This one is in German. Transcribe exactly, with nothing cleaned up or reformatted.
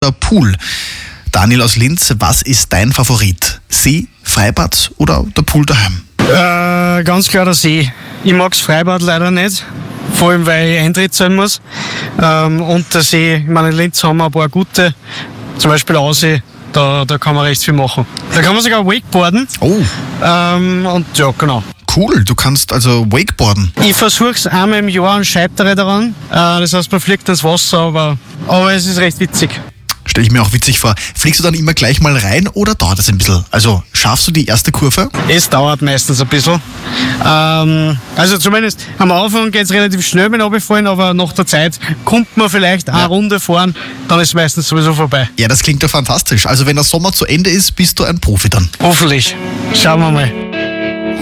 oder Pool? Daniel aus Linz, was ist dein Favorit? See, Freibad oder der Pool daheim? Äh, ganz klar der See. Ich mag das Freibad leider nicht, vor allem weil ich Eintritt zahlen muss. Ähm, und der See, ich meine in Linz haben wir ein paar gute, zum Beispiel der Aussee, da, da kann man recht viel machen. Da kann man sogar wakeboarden. Oh. Ähm, und ja, genau. Cool, du kannst also wakeboarden. Ich versuche es einmal im Jahr und scheitere daran. Äh, das heißt, man fliegt ins Wasser, aber, aber es ist recht witzig. Stelle ich mir auch witzig vor. Fliegst du dann immer gleich mal rein oder dauert das ein bisschen? Also schaffst du die erste Kurve? Es dauert meistens ein bisschen. Ähm, also zumindest am Anfang geht es relativ schnell mit runterfallen, aber nach der Zeit kommt man vielleicht eine Runde fahren, dann ist es meistens sowieso vorbei. Ja, das klingt doch fantastisch. Also wenn der Sommer zu Ende ist, bist du ein Profi dann. Hoffentlich. Schauen wir mal.